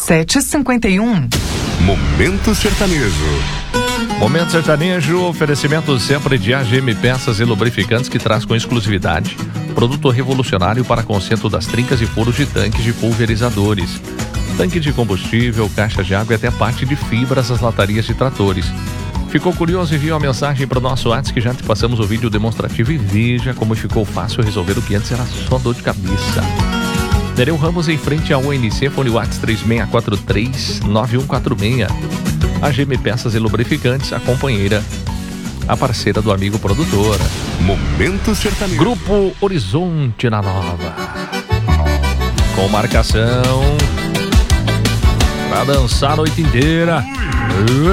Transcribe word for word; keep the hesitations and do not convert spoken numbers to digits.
sete e cinquenta e um. Momento Sertanejo. Momento Sertanejo, oferecimento sempre de A G M Peças e Lubrificantes, que traz com exclusividade produto revolucionário para conserto das trincas e furos de tanques de pulverizadores, tanque de combustível, caixa de água e até parte de fibras das latarias de tratores. Ficou curioso? Envie uma mensagem para o nosso WhatsApp que já te passamos o vídeo demonstrativo e veja como ficou fácil resolver o que antes era só dor de cabeça. Nereu Ramos, em frente ao O N C, fone WhatsApp três seis quatro três nove um quatro seis. A G M Peças e Lubrificantes, a companheira, a parceira do amigo produtor. Momento Sertanejo. Grupo Horizonte na Nova. Com marcação pra dançar a noite inteira.